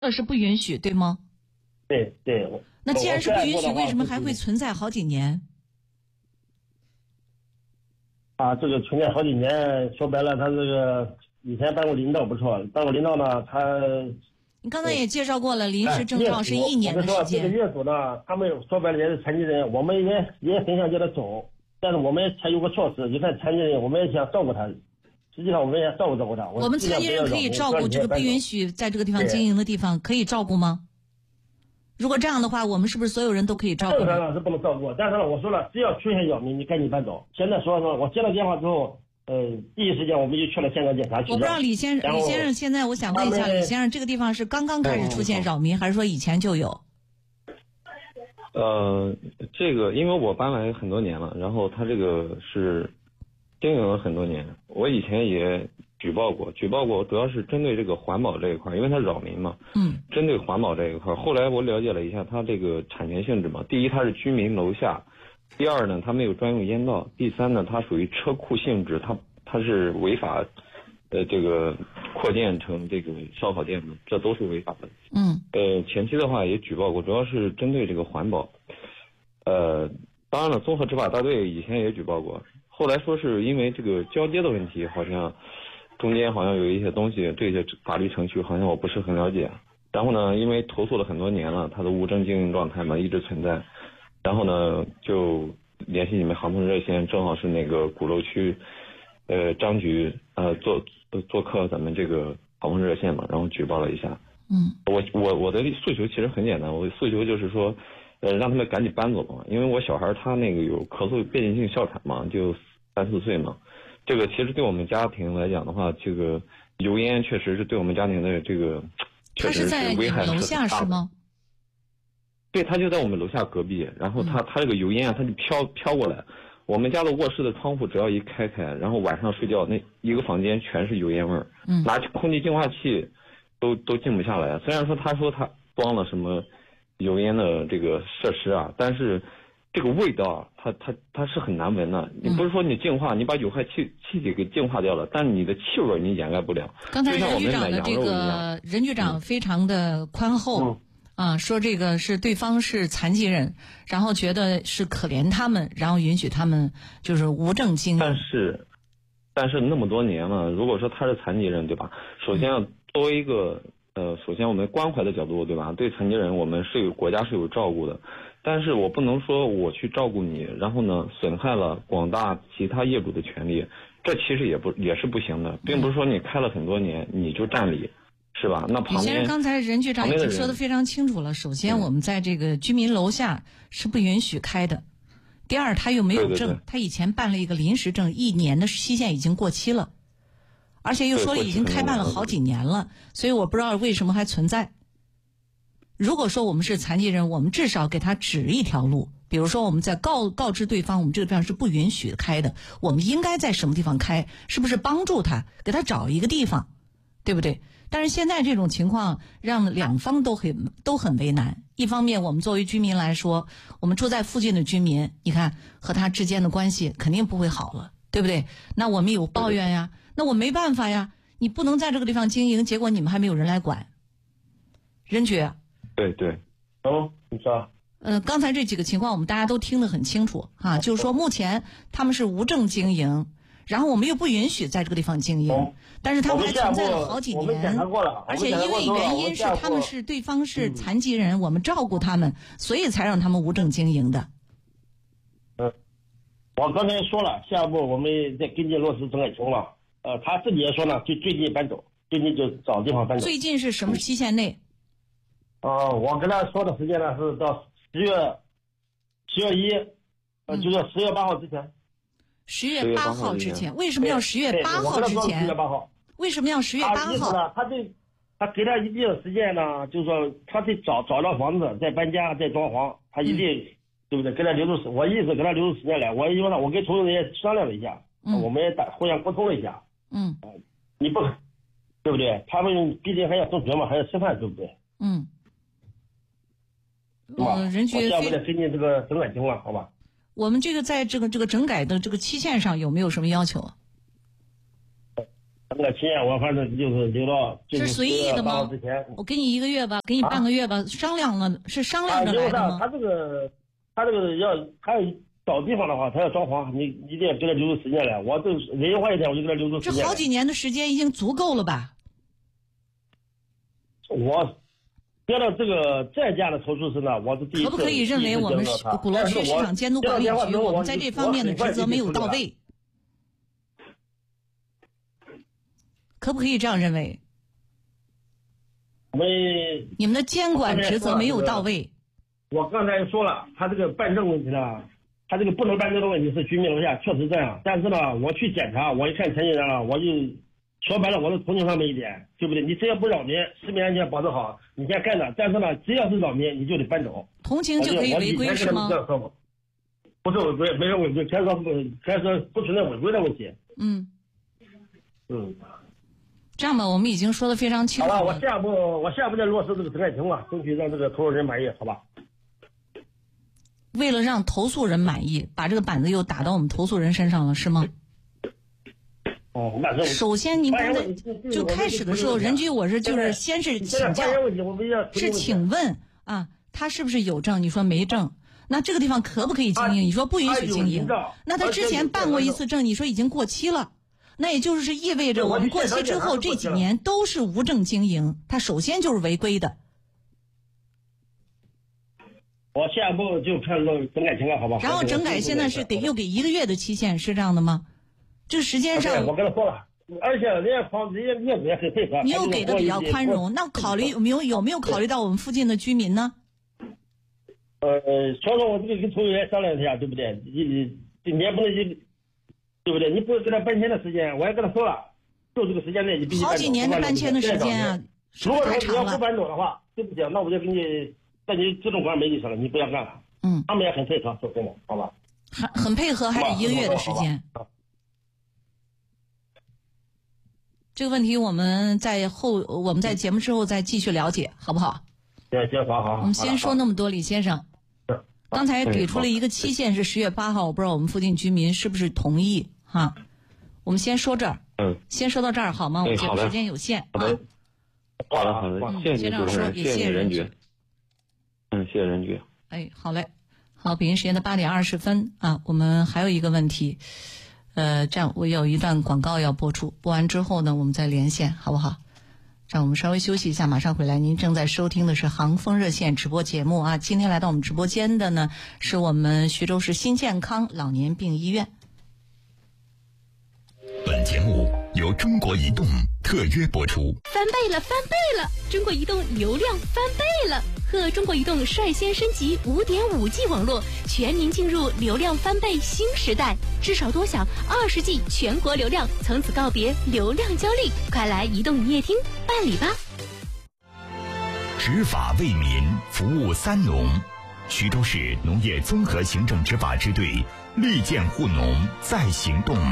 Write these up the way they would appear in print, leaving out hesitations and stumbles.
是不允许，对吗？ 对对。 那既然是不允许，为什么还会存在好几年？ 这个存在好几年，说白了，他这个以前当过领导不错，当过领导呢， 你刚才也介绍过了，临时证照是1年的时间。 这个业主呢，他们说白了也是残疾人，我们也很想叫他走，但是我们也采取过措施，一看残疾人，我们也想照顾他。实际上我们也照顾他。 我们残疾人可以照顾这个不允许在这个地方经营的地方，可以照顾吗？如果这样的话，我们是不是所有人都可以照顾？ 正常上是不能照顾，但是呢，我说了，只要出现扰民，你赶紧搬走。现在说我接了电话之后，第一时间我们就去了现场检查。 我不知道李先生，现在我想问一下李先生，这个地方是刚刚开始出现扰民，还是说以前就有？ 这个因为我搬来很多年了，然后他这个是经营了很多年，我以前也举报过，主要是针对这个环保这一块，因为它扰民嘛。针对环保这一块，后来我了解了一下它这个产权性质嘛。第一，它是居民楼下；第二呢，它没有专用烟道；第三呢，它属于车库性质，它是违法，这个扩建成这个烧烤店的，这都是违法的。前期的话也举报过，主要是针对这个环保。当然了，综合执法大队以前也举报过，后来说是因为这个交接的问题，好像中间好像有一些东西，这些法律程序好像我不是很了解。然后呢，因为投诉了很多年了，它的无证经营状态嘛一直存在。然后呢，就联系你们航空热线，正好是那个鼓楼区，张局做客咱们这个航空热线嘛，然后举报了一下。我的诉求其实很简单，我的诉求就是说，让他们赶紧搬走嘛，因为我小孩他那个有咳嗽变异性哮喘嘛，就3、4岁嘛。这个其实对我们家庭来讲的话，这个油烟确实是对我们家庭的这个确实是危害是很大的。他是在楼下是吗？对，他就在我们楼下隔壁，然后他这个油烟啊，他就飘过来。我们家的卧室的窗户只要一开，然后晚上睡觉那一个房间全是油烟味儿，拿空气净化器都静不下来。虽然说他装了什么油烟的这个设施啊，但是这个味道它是很难闻的。你不是说你净化，你把有害气体给净化掉了，但是你的气味你掩盖不了。 刚才任局长的这个任局长非常的宽厚。说这个是对方是残疾人，然后觉得是可怜他们，然后允许他们就是无证经营。 但是那么多年了，如果说他是残疾人，对吧？首先要作为一个首先我们关怀的角度，对吧？对残疾人我们国家是有照顾的，但是我不能说我去照顾你，然后呢损害了广大其他业主的权利，这其实也是不行的，并不是说你开了很多年你就占理。是吧？那旁边其实刚才任局长已经说得非常清楚了。首先，我们在这个居民楼下是不允许开的。第二，他又没有证，他以前办了一个临时证，1年的期限已经过期了，而且又说已经开办了好几年了，所以我不知道为什么还存在。如果说我们是残疾人，我们至少给他指一条路，比如说我们在告知对方，我们这个地方是不允许开的，我们应该在什么地方开，是不是帮助他，给他找一个地方，对不对？但是现在这种情况让两方都很为难。一方面，我们作为居民来说，我们住在附近的居民，你看和他之间的关系肯定不会好了，对不对？那我们有抱怨呀，那我没办法呀，你不能在这个地方经营，结果你们还没有人来管。任局， 对， 你说。 刚才这几个情况我们大家都听得很清楚啊，就是说目前他们是无证经营。然后我们又不允许在这个地方经营，但是他们还存在了好几年，而且因为原因是他们是对方是残疾人，我们照顾他们，所以才让他们无证经营的。 我刚才说了，下一步我们再跟进落实整改情况。他自己也说呢，就最近搬走，最近就找地方搬走。 最近是什么期限内？ 我跟他说的时间呢是到10月1，就是10月8号之前。 10月8号之前，为什么要10月8号之前？为什么要10月8号？ 他给他一定的时间呢，就是说他得找到房子，再搬家，再装潢，他一定对不对？给他留出我一直给他留出时间来。我跟从人也商量了一下，我们也互相沟通了一下。你不对不对？他们毕竟还要上学嘛，还要吃饭，对不对？ 任局， 下步再跟进这个整改情况，好吧？ 我们这个在这个整改的这个期限上有没有什么要求？ 那个钱我反正就是留到是随意的吗？我给你1个月吧，给你半个月吧，商量了是商量着来的吗？ 他这个要找地方的话，他要装潢，你一定要给他留出时间来。我这人花一天，我就给他留出时间来。 这好几年的时间已经足够了吧？ 我得到这个再价的投诉是呢，我是第一次。 可不可以认为我们鼓楼区市场监督管理局我们在这方面的职责没有到位？可不可以这样认为？你们的监管职责没有到位。 我刚才说了，他这个办证问题呢，他这个不能办证的问题是居民楼下确实这样，但是呢，我去检查，我一看陈先生了，我就说白了，我是同情他们一点，对不对？你只要不扰民，市民安全保证好，你先干着。但是呢，只要是扰民，你就得搬走。 同情就可以违规是吗？ 不是违规，没人违规，开车不存在违规的问题。 这样吧，我们已经说的非常清楚了。 好吧，我下步再落实这个整改情况，争取让这个投诉人满意，好吧？ 为了让投诉人满意，把这个板子又打到我们投诉人身上了，是吗？首先，您刚才就开始的时候，人居我是就是先是请教，是请问啊，他是不是有证？你说没证，那这个地方可不可以经营？你说不允许经营。那他之前办过一次证，你说已经过期了。那也就是意味着我们过期之后这几年都是无证经营，它首先就是违规的。 我下一步就看整改情况，好吧？ 然后整改现在是又给1个月的期限，是这样的吗？这时间上我跟他说了，而且人家业主也很配合。 你又给的比较宽容，那有没有考虑到我们附近的居民呢？ 所以说我这个跟投诉人商量一下，对不对？你也不能对不对？你不是给他搬迁的时间，我也跟他说了，就这个时间内你必须搬走。 好几年的搬迁的时间啊， 如果你要不搬走的话，对不起，那我就给你在你自动管没意思了，你不要干了。他们也很配合，说真的，好吧？ 很配合，还是1个月的时间。这个问题我们在节目之后再继续了解，好不好？ 行，好。 我们先说那么多，李先生。刚才给出了一个期限是10月8号，我不知道我们附近居民是不是同意哈？我们先说这儿，先说到这儿好吗？我觉得时间有限好的，谢谢主持人，谢谢任局，谢谢任局。 好嘞，好，北京时间的8点20分啊，我们还有一个问题，这样我有一段广告要播出，播完之后呢，我们再连线，好不好？让我们稍微休息一下，马上回来。您正在收听的是航风热线直播节目啊。今天来到我们直播间的呢，是我们徐州市新健康老年病医院。 本节目由中国移动特约播出。 翻倍了！中国移动流量翻倍了！和中国移动率先升级 5.5G 网络，全民进入流量翻倍新时代。至少多享20G 全国流量，从此告别流量焦虑。快来移动营业厅办理吧！ 执法为民，服务三农。徐州市农业综合行政执法支队利剑护农在行动。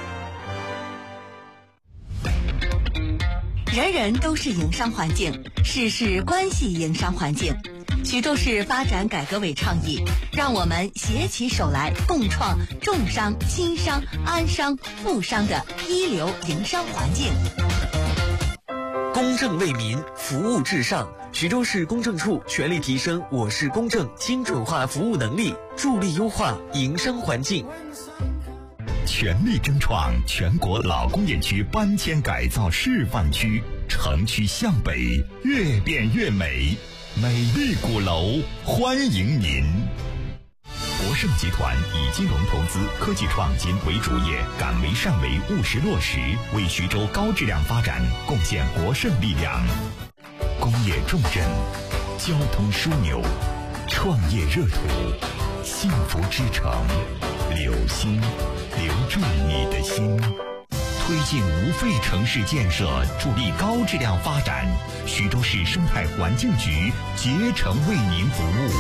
人人都是营商环境，事事关系营商环境。徐州市发展改革委倡议，让我们携起手来，共创重商、轻商、安商、富商的一流营商环境。 公正为民，服务至上。徐州市公证处全力提升我市公证精准化服务能力，助力优化营商环境。 全力争创全国老工业区搬迁改造示范区，城区向北，越变越美，美丽鼓楼欢迎您。博盛集团以金融投资、科技创新为主业，敢为善为，务实落实，为徐州高质量发展贡献博盛力量。工业重镇，交通枢纽，创业热土，幸福之城，留心，留住你的心。推进无废城市建设，助力高质量发展。徐州市生态环境局竭诚为您服务。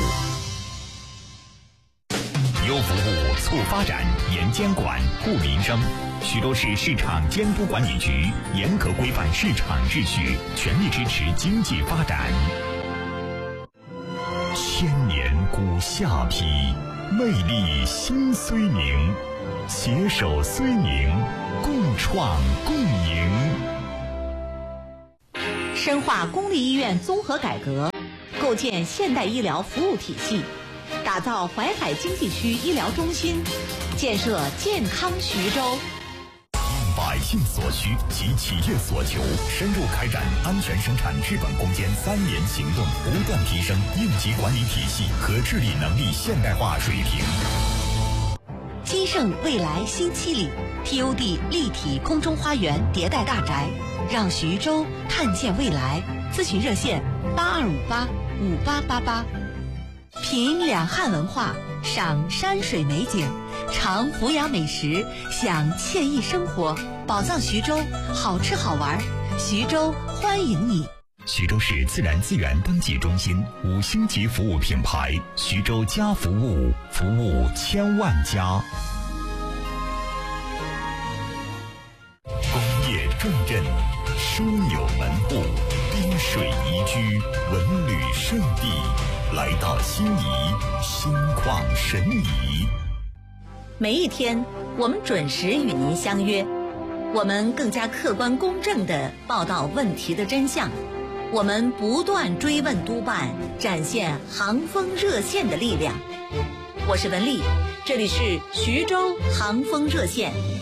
优服务，促发展，严监管，护民生。徐州市市场监督管理局严格规范市场秩序，全力支持经济发展。千年古下邳，魅力新睢宁，携手睢宁，共创共赢。 深化公立医院综合改革，构建现代医疗服务体系，打造淮海经济区医疗中心，建设健康徐州。 应百姓所需及企业所求，深入开展安全生产治本攻坚3年行动，不断提升应急管理体系和治理能力现代化水平。 金盛未来新7里 TOD 立体空中花园迭代大宅，让徐州看见未来。咨询热线82585888。品两汉文化，赏山水美景，尝府衙美食，享惬意生活。宝藏徐州，好吃好玩，徐州欢迎你。 徐州市自然资源登记中心5星级服务品牌，徐州家服务，服务千万家。工业重镇，枢纽门户，滨水宜居，文旅胜地。来到心仪，心旷神怡。 每一天，我们准时与您相约，我们更加客观公正地报道问题的真相，我们不断追问督办，展现航风热线的力量。我是文丽，这里是徐州航风热线。